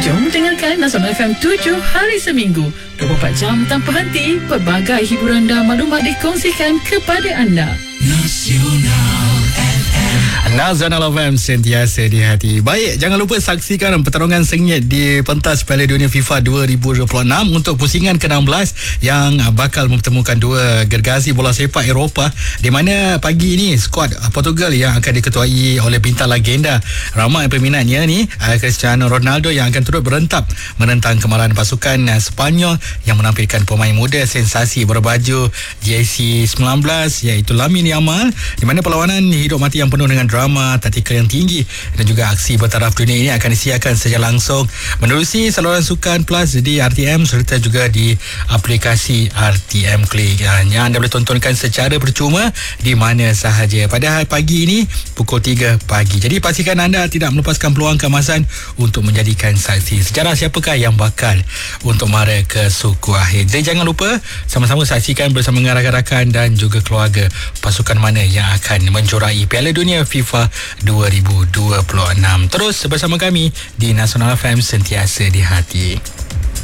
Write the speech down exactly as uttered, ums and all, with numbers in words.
Jom dengarkan Nasional F M tujuh hari seminggu, dua puluh empat jam tanpa henti. Pelbagai hiburan dan maklumat dikongsikan kepada anda. Nasional Nasional F M, sentiasa di hati. Baik, jangan lupa saksikan pertarungan sengit di pentas Piala Dunia FIFA dua ribu dua puluh enam untuk pusingan ke enam belas yang bakal mempertemukan dua gergasi bola sepak Eropah, di mana pagi ini skuad Portugal yang akan diketuai oleh bintang legenda ramai peminatnya ni, Cristiano Ronaldo, yang akan turut berentap menentang kemarahan pasukan Sepanyol yang menampilkan pemain muda sensasi berbaju jersey sembilan belas iaitu Lamine Yamal, di mana perlawanan hidup mati yang penuh dengan drama, taktikal yang tinggi dan juga aksi bertaraf dunia ini akan disiarkan secara langsung menerusi saluran sukan Plus di R T M serta juga di aplikasi R T M Click yang anda boleh tontonkan secara percuma di mana sahaja pada hari pagi ini pukul tiga pagi. Jadi pastikan anda tidak melepaskan peluang keemasan untuk menjadikan saksi sejarah siapakah yang bakal untuk mara ke suku akhir. Jadi jangan lupa sama-sama saksikan bersama dengan rakan-rakan dan juga keluarga pasukan mana yang akan menjuarai Piala Dunia FIFA dua ribu dua puluh enam. Terus bersama kami di Nasional F M, sentiasa di hati.